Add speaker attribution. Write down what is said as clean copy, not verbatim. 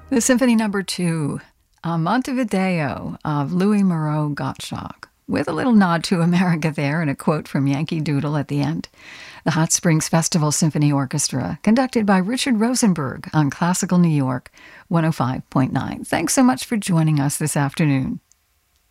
Speaker 1: The Symphony Number 2, Montevideo of Louis Moreau Gottschalk, with a little nod to America there and a quote from Yankee Doodle at the end. The Hot Springs Festival Symphony Orchestra, conducted by Richard Rosenberg on Classical New York 105.9. Thanks so much for joining us this afternoon.